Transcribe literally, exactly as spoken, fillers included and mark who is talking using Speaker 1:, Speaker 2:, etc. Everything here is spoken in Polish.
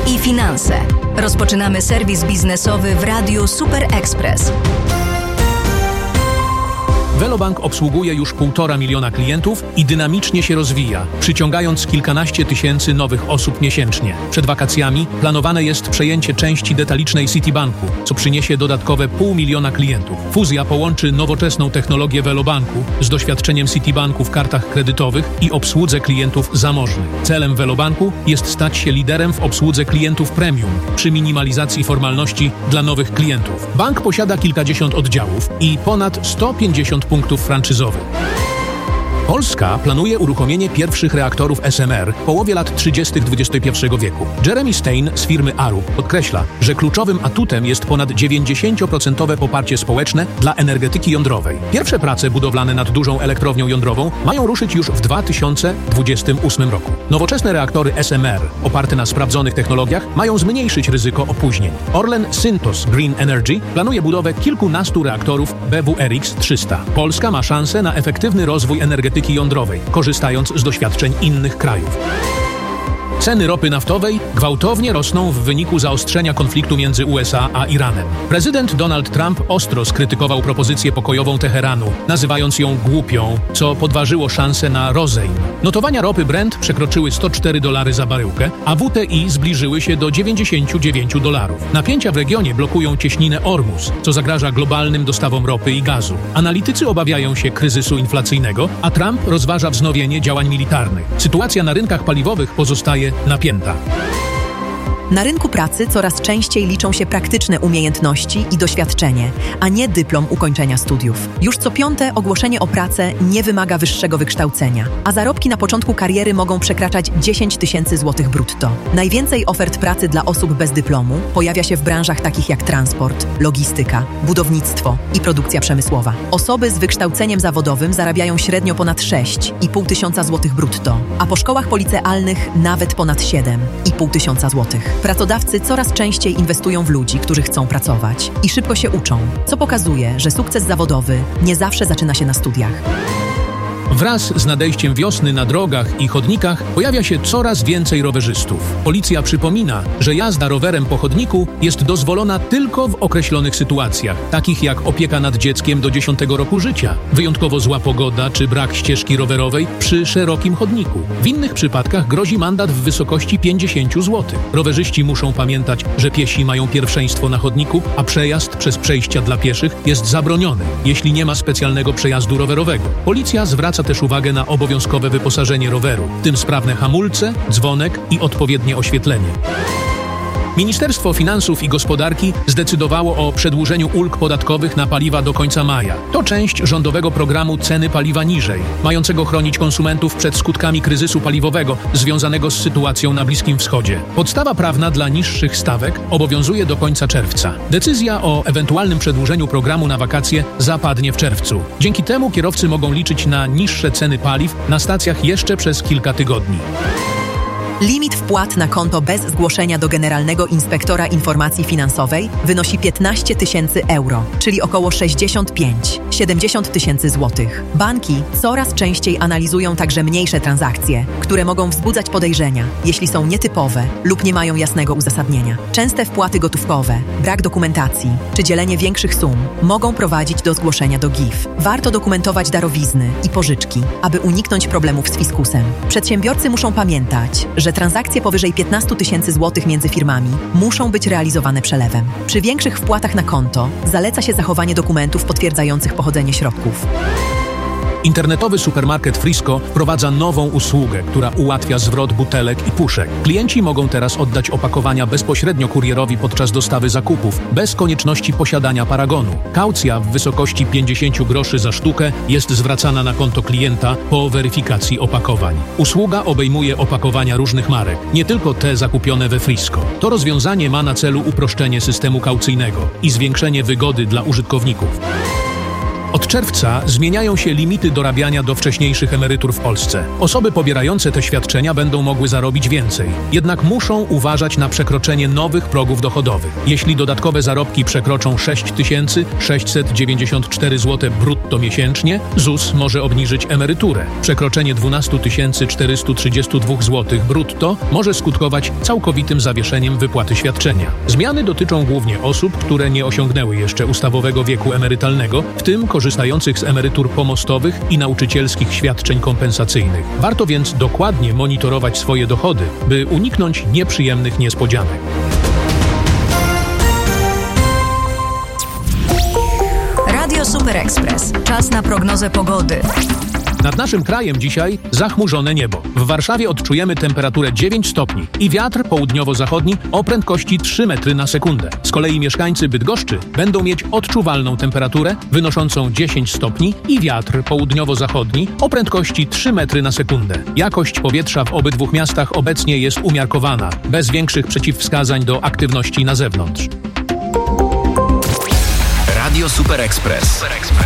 Speaker 1: i finanse. Rozpoczynamy serwis biznesowy w Radiu Super Express.
Speaker 2: Velobank obsługuje już półtora miliona klientów i dynamicznie się rozwija, przyciągając kilkanaście tysięcy nowych osób miesięcznie. Przed wakacjami planowane jest przejęcie części detalicznej Citibanku, co przyniesie dodatkowe pół miliona klientów. Fuzja połączy nowoczesną technologię Velobanku z doświadczeniem Citibanku w kartach kredytowych i obsłudze klientów zamożnych. Celem Velobanku jest stać się liderem w obsłudze klientów premium przy minimalizacji formalności dla nowych klientów. Bank posiada kilkadziesiąt oddziałów i ponad sto pięćdziesiąt punktów franczyzowych. Polska planuje uruchomienie pierwszych reaktorów S M R w połowie lat trzydziestych dwudziestego pierwszego wieku. Jeremy Stein z firmy Arup podkreśla, że kluczowym atutem jest ponad dziewięćdziesięcioprocentowe poparcie społeczne dla energetyki jądrowej. Pierwsze prace budowlane nad dużą elektrownią jądrową mają ruszyć już w dwa tysiące dwudziestym ósmym roku. Nowoczesne reaktory S M R oparte na sprawdzonych technologiach mają zmniejszyć ryzyko opóźnień. Orlen Synthos Green Energy planuje budowę kilkunastu reaktorów B W R X trzysta. Polska ma szansę na efektywny rozwój energetyki jądrowej, korzystając z doświadczeń innych krajów. Ceny ropy naftowej gwałtownie rosną w wyniku zaostrzenia konfliktu między U S A a Iranem. Prezydent Donald Trump ostro skrytykował propozycję pokojową Teheranu, nazywając ją głupią, co podważyło szanse na rozejm. Notowania ropy Brent przekroczyły sto cztery dolary za baryłkę, a W T I zbliżyły się do dziewięćdziesięciu dziewięciu dolarów. Napięcia w regionie blokują cieśninę Ormus, co zagraża globalnym dostawom ropy i gazu. Analitycy obawiają się kryzysu inflacyjnego, a Trump rozważa wznowienie działań militarnych. Sytuacja na rynkach paliwowych pozostaje napięta.
Speaker 3: Na rynku pracy coraz częściej liczą się praktyczne umiejętności i doświadczenie, a nie dyplom ukończenia studiów. Już co piąte ogłoszenie o pracę nie wymaga wyższego wykształcenia, a zarobki na początku kariery mogą przekraczać dziesięć tysięcy złotych brutto. Najwięcej ofert pracy dla osób bez dyplomu pojawia się w branżach takich jak transport, logistyka, budownictwo i produkcja przemysłowa. Osoby z wykształceniem zawodowym zarabiają średnio ponad sześć i pół tysiąca złotych brutto, a po szkołach policealnych nawet ponad siedem i pół tysiąca złotych. Pracodawcy coraz częściej inwestują w ludzi, którzy chcą pracować i szybko się uczą, co pokazuje, że sukces zawodowy nie zawsze zaczyna się na studiach.
Speaker 2: Wraz z nadejściem wiosny na drogach i chodnikach pojawia się coraz więcej rowerzystów. Policja przypomina, że jazda rowerem po chodniku jest dozwolona tylko w określonych sytuacjach, takich jak opieka nad dzieckiem do dziesiątego roku życia, wyjątkowo zła pogoda czy brak ścieżki rowerowej przy szerokim chodniku. W innych przypadkach grozi mandat w wysokości pięćdziesiąt złotych. Rowerzyści muszą pamiętać, że piesi mają pierwszeństwo na chodniku, a przejazd przez przejścia dla pieszych jest zabroniony, jeśli nie ma specjalnego przejazdu rowerowego. Policja zwraca też uwagę na obowiązkowe wyposażenie roweru, w tym sprawne hamulce, dzwonek i odpowiednie oświetlenie. Ministerstwo Finansów i Gospodarki zdecydowało o przedłużeniu ulg podatkowych na paliwa do końca maja. To część rządowego programu Ceny paliwa niżej, mającego chronić konsumentów przed skutkami kryzysu paliwowego związanego z sytuacją na Bliskim Wschodzie. Podstawa prawna dla niższych stawek obowiązuje do końca czerwca. Decyzja o ewentualnym przedłużeniu programu na wakacje zapadnie w czerwcu. Dzięki temu kierowcy mogą liczyć na niższe ceny paliw na stacjach jeszcze przez kilka tygodni.
Speaker 3: Limit wpłat na konto bez zgłoszenia do Generalnego Inspektora Informacji Finansowej wynosi piętnaście tysięcy euro, czyli około sześćdziesiąt pięć do siedemdziesięciu tysięcy złotych. Banki coraz częściej analizują także mniejsze transakcje, które mogą wzbudzać podejrzenia, jeśli są nietypowe lub nie mają jasnego uzasadnienia. Częste wpłaty gotówkowe, brak dokumentacji czy dzielenie większych sum mogą prowadzić do zgłoszenia do G I F. Warto dokumentować darowizny i pożyczki, aby uniknąć problemów z fiskusem. Przedsiębiorcy muszą pamiętać, że transakcje powyżej piętnaście tysięcy złotych między firmami muszą być realizowane przelewem. Przy większych wpłatach na konto zaleca się zachowanie dokumentów potwierdzających pochodzenie środków.
Speaker 2: Internetowy supermarket Frisco wprowadza nową usługę, która ułatwia zwrot butelek i puszek. Klienci mogą teraz oddać opakowania bezpośrednio kurierowi podczas dostawy zakupów, bez konieczności posiadania paragonu. Kaucja w wysokości pięćdziesiąt groszy za sztukę jest zwracana na konto klienta po weryfikacji opakowań. Usługa obejmuje opakowania różnych marek, nie tylko te zakupione we Frisco. To rozwiązanie ma na celu uproszczenie systemu kaucyjnego i zwiększenie wygody dla użytkowników. Od czerwca zmieniają się limity dorabiania do wcześniejszych emerytur w Polsce. Osoby pobierające te świadczenia będą mogły zarobić więcej, jednak muszą uważać na przekroczenie nowych progów dochodowych. Jeśli dodatkowe zarobki przekroczą sześć tysięcy sześćset dziewięćdziesiąt cztery złote brutto miesięcznie, ZUS może obniżyć emeryturę. Przekroczenie dwanaście tysięcy czterysta trzydzieści dwa złote brutto może skutkować całkowitym zawieszeniem wypłaty świadczenia. Zmiany dotyczą głównie osób, które nie osiągnęły jeszcze ustawowego wieku emerytalnego, w tym korzystających z emerytur pomostowych i nauczycielskich świadczeń kompensacyjnych. Warto więc dokładnie monitorować swoje dochody, by uniknąć nieprzyjemnych niespodzianek.
Speaker 1: Radio Super Express. Czas na prognozę pogody.
Speaker 2: Nad naszym krajem dzisiaj zachmurzone niebo. W Warszawie odczujemy temperaturę dziewięć stopni i wiatr południowo-zachodni o prędkości trzy metry na sekundę. Z kolei mieszkańcy Bydgoszczy będą mieć odczuwalną temperaturę wynoszącą dziesięć stopni i wiatr południowo-zachodni o prędkości trzy metry na sekundę. Jakość powietrza w obydwu miastach obecnie jest umiarkowana, bez większych przeciwwskazań do aktywności na zewnątrz.
Speaker 4: Radio Super Express.